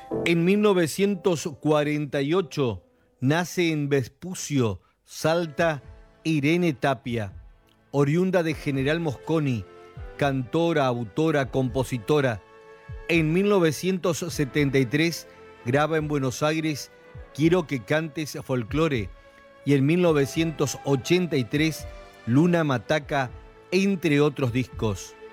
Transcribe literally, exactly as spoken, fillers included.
En mil novecientos cuarenta y ocho nace en Vespucio, Salta, Irene Tapia, oriunda de General Mosconi, cantora, autora, compositora. En mil novecientos setenta y tres graba en Buenos Aires Quiero que cantes folclore y en mil novecientos ochenta y tres Luna Mataca, entre otros discos.